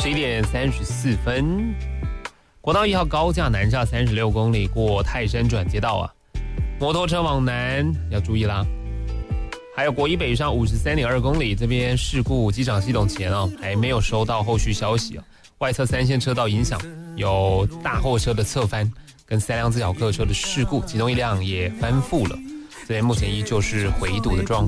11:34，国道1号高架南下36公里过泰山转接道啊，摩托车往南要注意啦。还有国一北上53.2公里，这边事故机长系统前啊，还没有收到后续消息啊。外侧3线车道影响，有大货车的侧翻跟3辆自小客车的事故，其中1辆也翻覆了。这边目前依旧是回堵的状况。